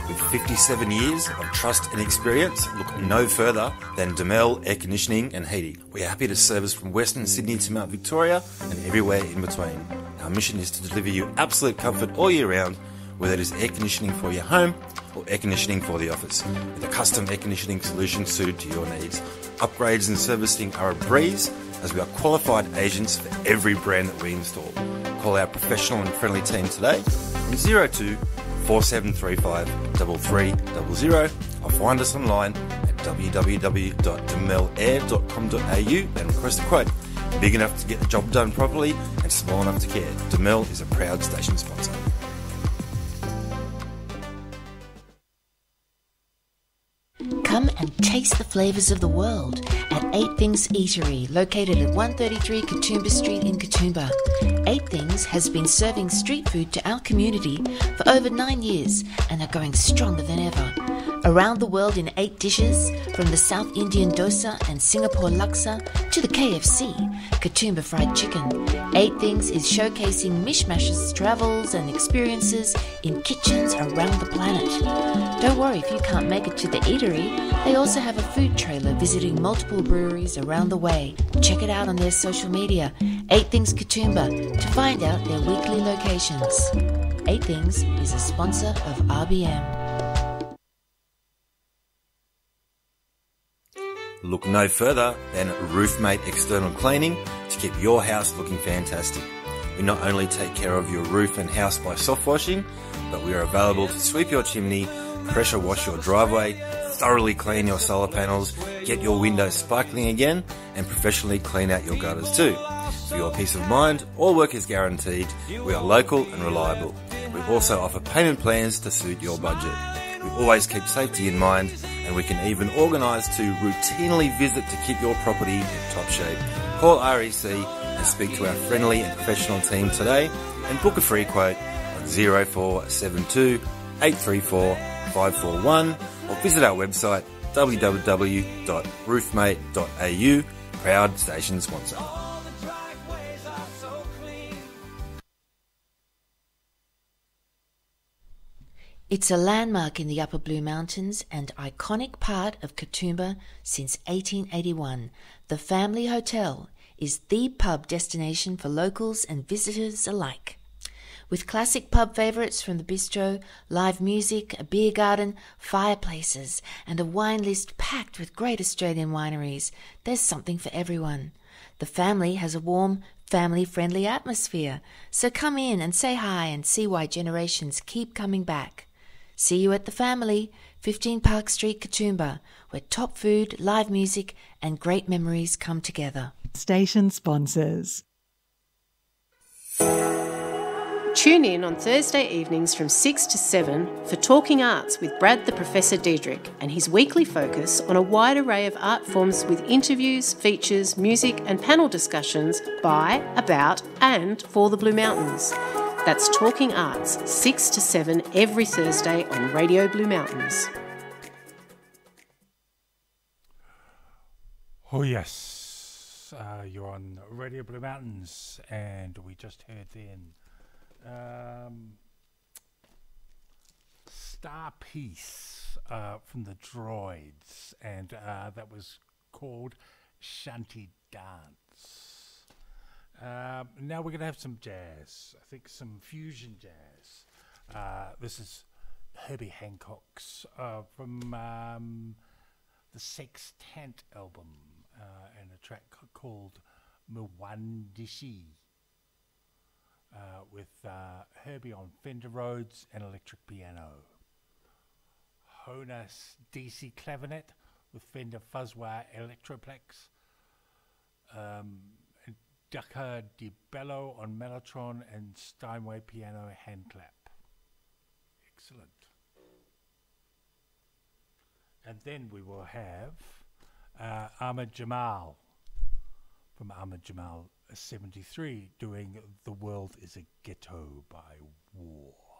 With 57 years of trust and experience, look no further than Demel Air Conditioning and Heating. We are happy to service from Western Sydney to Mount Victoria and everywhere in between. Our mission is to deliver you absolute comfort all year round, whether it is air conditioning for your home or air conditioning for the office, with a custom air conditioning solution suited to your needs. Upgrades and servicing are a breeze, as we are qualified agents for every brand that we install. Call our professional and friendly team today on 02 4735 3300 or find us online at www.demelair.com.au and request a quote. Big enough to get the job done properly and small enough to care. Demel is a proud station sponsor. Come and taste the flavours of the world at 8 Things Eatery, located at 133 Katoomba Street in Katoomba. 8 Things has been serving street food to our community for over 9 years and are going stronger than ever. Around the world in 8 dishes, from the South Indian dosa and Singapore laksa to the KFC, Katoomba Fried Chicken. 8 Things is showcasing mishmashes, travels and experiences in kitchens around the planet. Don't worry if you can't make it to the eatery, they also have a food trailer visiting multiple breweries around the way. Check it out on their social media, 8 Things Katoomba, to find out their weekly locations. 8 Things is a sponsor of RBM. Look no further than Roofmate External Cleaning to keep your house looking fantastic. We not only take care of your roof and house by soft washing, but we are available to sweep your chimney, pressure wash your driveway, thoroughly clean your solar panels, get your windows sparkling again, and professionally clean out your gutters too. For your peace of mind, all work is guaranteed. We are local and reliable. We also offer payment plans to suit your budget. We always keep safety in mind, and we can even organise to routinely visit to keep your property in top shape. Call REC and speak to our friendly and professional team today and book a free quote on 0472 834 541 or visit our website www.roofmate.au, proud station sponsor. It's a landmark in the Upper Blue Mountains and iconic part of Katoomba since 1881. The Family Hotel is the pub destination for locals and visitors alike. With classic pub favourites from the bistro, live music, a beer garden, fireplaces, and a wine list packed with great Australian wineries, there's something for everyone. The Family has a warm, family-friendly atmosphere, so come in and say hi and see why generations keep coming back. See you at the Family, 15 Park Street, Katoomba, where top food, live music and great memories come together. Station sponsors. Tune in on Thursday evenings from 6 to 7 for Talking Arts with Brad the Professor Diedrich and his weekly focus on a wide array of art forms with interviews, features, music and panel discussions by, about and for the Blue Mountains. That's Talking Arts, 6 to 7 every Thursday on Radio Blue Mountains. Oh yes, you're on Radio Blue Mountains, and we just heard then Star Piece from the Droids, and that was called Shanty Dance. Now we're going to have some jazz, I think some fusion jazz. This is Herbie Hancock's from the Sextant album, and a track called Mwandishi, with Herbie on Fender Rhodes and electric piano. Honas DC clavinet with Fender Fuzzwire Electroplex. Ducker Di Bello on Mellotron and Steinway piano hand clap. Excellent. And then we will have Ahmad Jamal from Ahmad Jamal 73 doing The World is a Ghetto by War.